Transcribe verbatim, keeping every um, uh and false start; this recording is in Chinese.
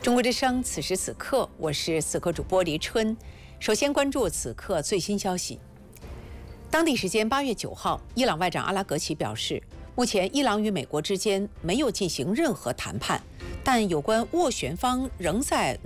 中国之声，此时此刻，我是此刻主播黎春。首先关注此刻最新消息。当地时间八月九号，伊朗外长阿拉格齐表示，目前伊朗与美国之间没有进行任何谈判，但有关斡旋方仍在